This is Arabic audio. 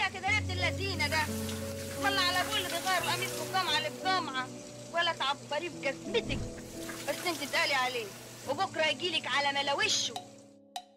فيها كده ليه ابن اللذينه ده؟ والله على ابوه اللي بيغير القميص بالجمعه للجمعه، ولا تعبريه بجزمتك. بس انت تقالي عليه وبكره يجيلك على ملاوشه.